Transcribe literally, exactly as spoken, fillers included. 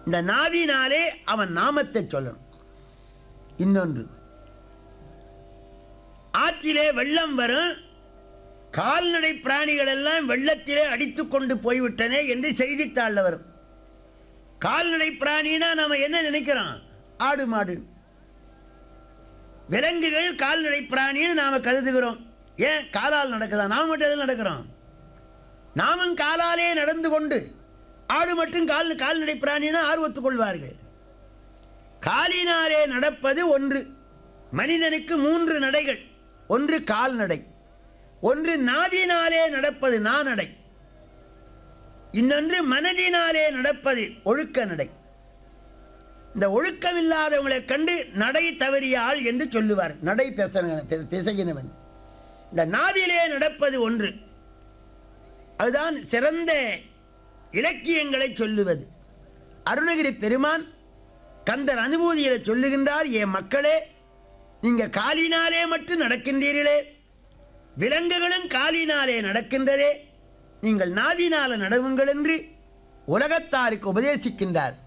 இந்த நாவினாலே அவன் நாமத்தை சொல்லணும். இன்னொன்று, ஆற்றிலே வெள்ளம் வரும், கால்நடை பிராணிகள் எல்லாம் வெள்ளத்திலே அடித்துக் கொண்டு போய்விட்டனே என்று செய்தித்தாள்ல வரும். கால்நடை பிராணினா நாம என்ன நினைக்கிறோம்? ஆடு மாடு விலங்குகள் கால்நடை பிராணின்னு நாம கருதுகிறோம். ஏன்? காலால் நடக்குதா? நாம மட்டும் எதில் நடக்கிறோம்? நாமும் காலாலே நடந்து கொண்டு, ஆடு மட்டும் கால் கால்நடை பிராணினா ஆர்வத்துக் கொள்வார்கள். காலினாலே நடப்பது ஒன்று. மனிதனுக்கு மூன்று நடைகள். ஒன்று கால்நடை, ஒன்று நாவினாலே நடப்பது நாநடை, இன்னொன்று மனதினாலே நடப்பது ஒழுக்க நடை. இந்த ஒழுக்கம் இல்லாதவங்களை கண்டு நடை தவறிய ஆள் என்று சொல்லுவார். நடை பேசுகிறவன். இந்த நாவிலே நடப்பது ஒன்று. அதுதான் சிறந்த இலக்கியங்களை சொல்லுவது. அருணகிரி பெருமான் கந்தர் அனுபூதியில சொல்லுகின்றார், என் மக்களே, நீங்க காலினாலே மட்டும் நடக்கின்றீர்களே, விலங்குகளும் காலினாலே நடக்கின்றதே, நீங்கள் நாவினால நடவுங்கள் என்று உலகத்தாருக்கு உபதேசிக்கின்றார்.